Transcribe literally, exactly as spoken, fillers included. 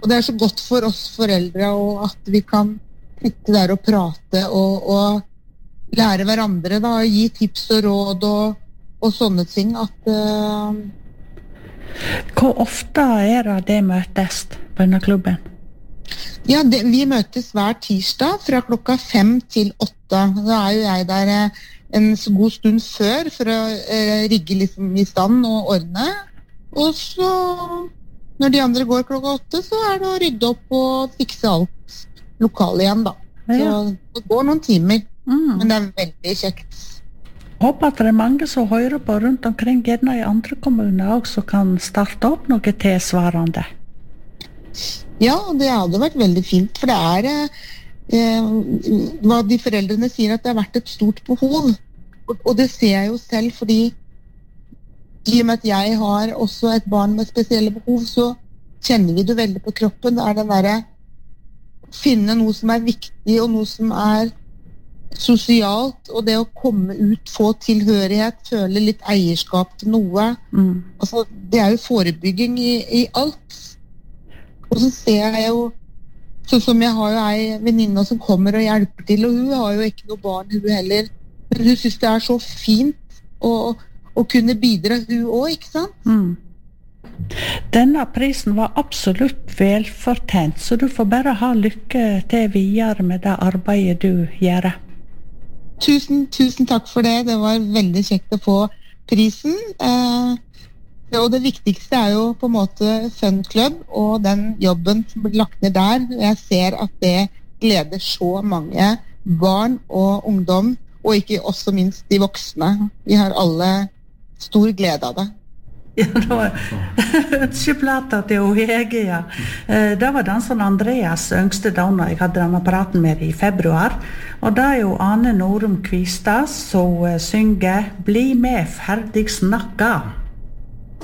og det er så godt for oss foreldre og at vi kan sitte der og prate og, og lære hverandre da, og gi tips og råd og, og sånne ting at uh... Hvor ofte er det det møtes på denne klubben? Ja, det, vi møtes hver tirsdag fra klokka fem til åtte. Da er jo jeg der en god stund før for å uh, rigge liksom i stand og ordne. Og så, når de andre går klokka åtte, så er det å rydde opp og fikse alt lokale igjen da. Så Ja. det går noen timer, Mm. men det er veldig kjekt. Håper at det er mange som hører på rundt omkring, gjerne i andre kommuner også, som kan starte opp noe tilsvarende. Ja, det hadde vært veldig fint, for det er eh, hva de foreldrene sier at det har vært et stort behov. Og, og det ser jeg jo selv, fordi i og med at jeg har også et barn med spesielle behov, så kjenner vi det veldig på kroppen. Det er den derre finne noe som er viktig, og noe som er sosialt, og det å komme ut, få tilhørighet, føle litt eierskap til noe. Mm. Altså, det er jo forebygging i, i alt. Og så ser jeg jo, sånn som jeg har jo ei venninne som kommer og hjelper til, og hun har jo ikke noe barn, hun heller. Men hun synes det er så fint å, å kunne bidra, hun også, ikke sant? Mm. Denne prisen var absolutt velfortjent, så du får bare ha lykke til videre med det arbeidet du gjør. Tusen, tusen takk for det. Det var veldig kjekt å få prisen. Eh, og det viktigste er jo på en måte Fun Club og den jobben som blir lagt ned der. Jeg ser at det gleder så mange barn og ungdom, og ikke også minst de voksne. Vi har alle stor glede av det. Ja, det var ønskeplata til Hege, ja. Eh, Det var dansen Andreas yngste donna jeg hadde denne praten med i februar. Og det er jo Ane Norum Kvistad som eh, synger «Bli med, ferdig snakka».